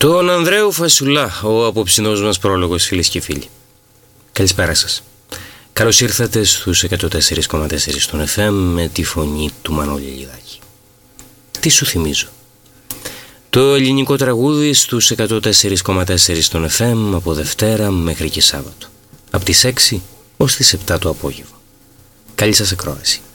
Τον Ανδρέου Φασουλά, ο απόψινός μας πρόλογος, φίλες και φίλοι. Καλησπέρα σας. Καλώς ήρθατε στους 104,4 στον FM με τη φωνή του Μανώλη Λιδάκη. Τι σου θυμίζω? Το ελληνικό τραγούδι στους 104,4 στον FM από Δευτέρα μέχρι και Σάββατο, από τις 6 ως τις 7 το απόγευμα. Καλή σας ακρόαση.